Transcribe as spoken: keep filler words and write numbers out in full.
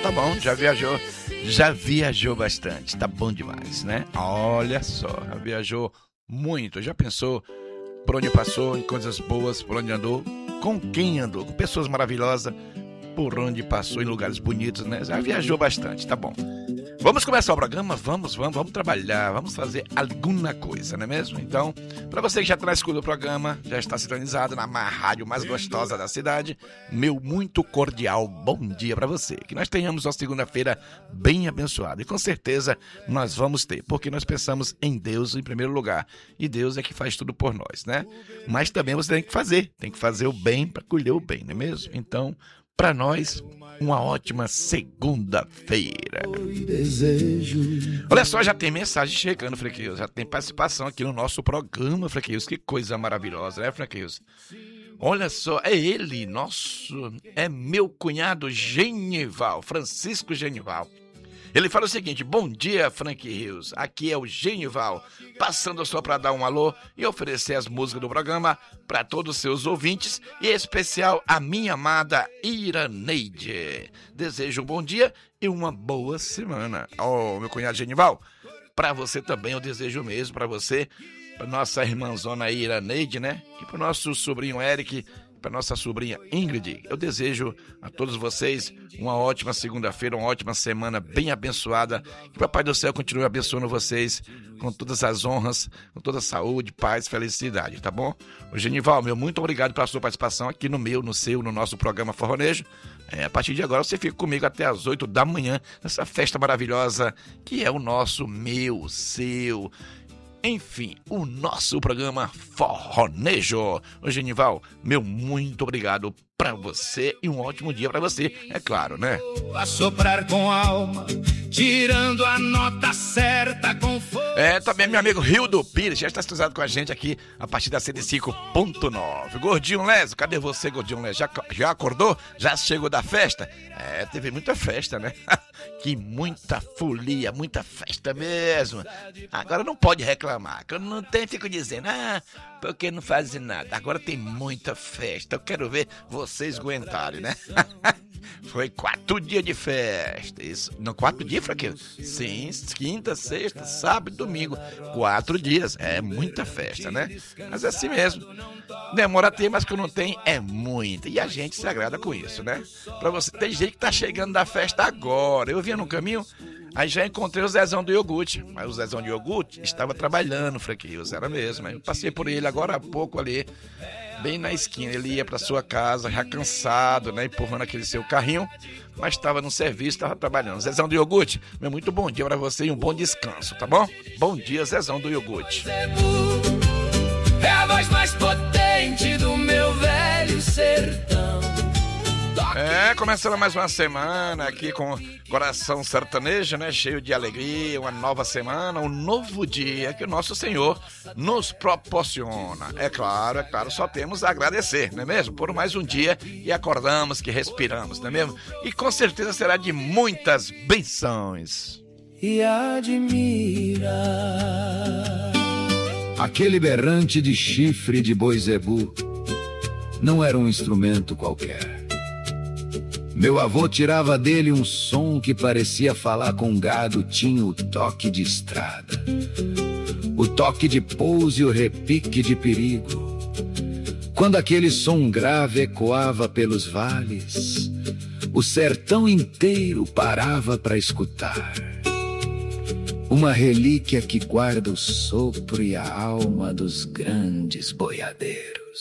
tá bom, já viajou, já viajou bastante, tá bom demais, né? Olha só, já viajou muito, já pensou por onde passou, em coisas boas, por onde andou, com quem andou, com pessoas maravilhosas, por onde passou, em lugares bonitos, né? Já viajou bastante, tá bom. Vamos começar o programa? Vamos, vamos, vamos trabalhar, vamos fazer alguma coisa, não é mesmo? Então, para você que já está na escuta do programa, já está sintonizado na rádio mais gostosa da cidade, meu muito cordial bom dia para você. Que nós tenhamos uma segunda-feira bem abençoada. E com certeza nós vamos ter, porque nós pensamos em Deus em primeiro lugar. E Deus é que faz tudo por nós, né? Mas também você tem que fazer, tem que fazer o bem para colher o bem, não é mesmo? Então, para nós, uma ótima segunda-feira. Olha só, já tem mensagem chegando, Frequeiros. Já tem participação aqui no nosso programa, Frequeiros. Que coisa maravilhosa, né, Frequeiros? Olha só, é ele, nosso, é meu cunhado Genival, Francisco Genival. Ele fala o seguinte: bom dia, Frank Rios, aqui é o Genival, passando só para dar um alô e oferecer as músicas do programa para todos os seus ouvintes e em especial a minha amada Iraneide. Desejo um bom dia e uma boa semana. Oh, meu cunhado Genival, para você também eu desejo o mesmo, para você, para nossa irmãzona Iraneide, né? E para o nosso sobrinho Eric, para nossa sobrinha Ingrid. Eu desejo a todos vocês uma ótima segunda-feira, uma ótima semana bem abençoada. Que o Papai do Céu continue abençoando vocês com todas as honras, com toda a saúde, paz, felicidade, tá bom? O Genival, meu muito obrigado pela sua participação aqui no meu, no seu, no nosso programa Forronejo. É, a partir de agora você fica comigo até as oito da manhã, nessa festa maravilhosa que é o nosso, meu, seu... Enfim, o nosso programa Forronejo. Ô Genival, meu muito obrigado pra você e um ótimo dia pra você, é claro, né? A soprar com alma, tirando a nota certa com força. É, também meu amigo Rildo Pires, já está estudado com a gente aqui a partir da cento e cinco ponto nove. Gordinho Leso, cadê você, Gordinho Leso? Já, já acordou? Já chegou da festa? É, teve muita festa, né? Que muita folia, muita festa mesmo. Agora não pode reclamar, quando não tem, fico dizendo, ah, porque não fazem nada. Agora tem muita festa, eu quero ver vocês aguentarem, né? Foi quatro dias de festa. Isso, não, quatro dias, Fraqueiro? Sim, quinta, sexta, sábado, domingo. Quatro dias. É muita festa, né? Mas é assim mesmo. Demora a ter, mas quando não tem, é muita. E a gente se agrada com isso, né? Pra você, tem gente que tá chegando da festa agora. Eu vinha no caminho, aí já encontrei o Zezão do iogurte. Mas o Zezão do iogurte estava trabalhando, Fraqueiro. Era mesmo. Eu passei por ele agora há pouco ali, bem na esquina. Ele ia pra sua casa, já cansado, né? Empurrando aquele seu carrinho, mas estava no serviço, estava trabalhando. Zezão do iogurte, meu muito bom dia pra você e um bom descanso, tá bom? Bom dia, Zezão do iogurte. É a voz mais potente do meu velho sertão. É, começando mais uma semana aqui com coração sertanejo, né? Cheio de alegria, uma nova semana, um novo dia que o nosso Senhor nos proporciona. É claro, é claro, só temos a agradecer, não é mesmo? Por mais um dia que acordamos, que respiramos, não é mesmo? E com certeza será de muitas benções. E admira aquele berrante de chifre de boi zebu não era um instrumento qualquer. Meu avô tirava dele um som que parecia falar com gado, tinha o toque de estrada, o toque de pouso e o repique de perigo. Quando aquele som grave ecoava pelos vales, o sertão inteiro parava para escutar. Uma relíquia que guarda o sopro e a alma dos grandes boiadeiros.